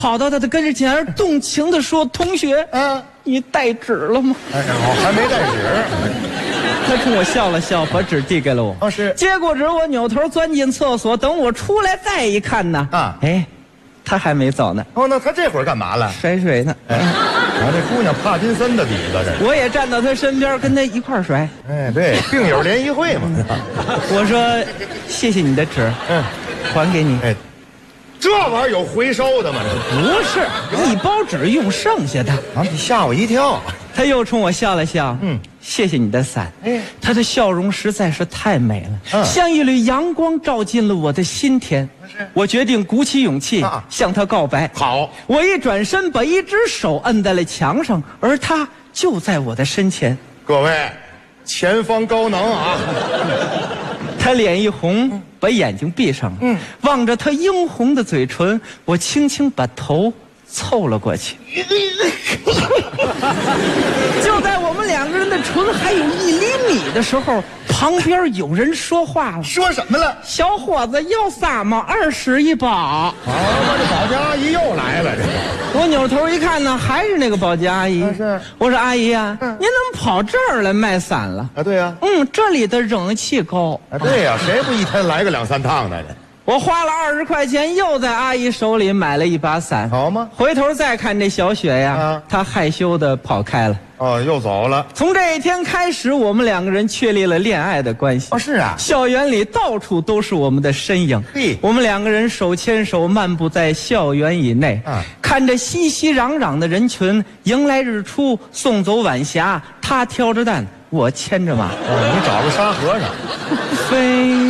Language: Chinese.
跑到他的跟前，动情地说：“同学，你带纸了吗？” 我还没带纸。 他冲我笑了笑，把纸递给了我。 是。 接过纸，我扭头钻进厕所，等我出来再一看呢，他还没走呢。 那他这会儿干嘛了？ 甩水呢。 这姑娘帕金森的底子这。 我也站到他身边，跟他一块儿甩。 对，病友联谊会嘛。 我说：“谢谢你的纸，还给你。” 这玩意儿有回收的吗？ 不是，一包纸用剩下的。 你吓我一跳。 他又冲我笑了笑，谢谢你的伞。他的笑容实在是太美了，像一缕阳光照进了我的心田。我决定鼓起勇气向他告白。 好， 我一转身，把一只手摁在了墙上，而他就在我的身前。 各位，前方高能啊！ 他脸一红，把眼睛闭上了。望着他殷红的嘴唇，我轻轻把头凑了过去。就在我们两个人的唇还有1厘米的时候，旁边有人说话了。 说什么了？ 小伙子要啥吗？20一包。 这保洁阿姨又来了。 我扭头一看呢，还是那个保洁阿姨。 是。 我说阿姨啊，您怎么跑这儿来卖伞了？ 对呀。 这里的人气高。 对呀，谁不一天来个2、3趟的？ 我花了20块钱，又在阿姨手里买了一把伞。 好吗？ 回头再看这小雪呀，她害羞地跑开了。 又走了。 从这一天开始，我们两个人确立了恋爱的关系。 是啊。 校园里到处都是我们的身影。我们两个人手牵手漫步在校园以内，看着熙熙攘攘的人群，迎来日出，送走晚霞。他挑着担，我牵着马。 你找个沙和尚。 飞。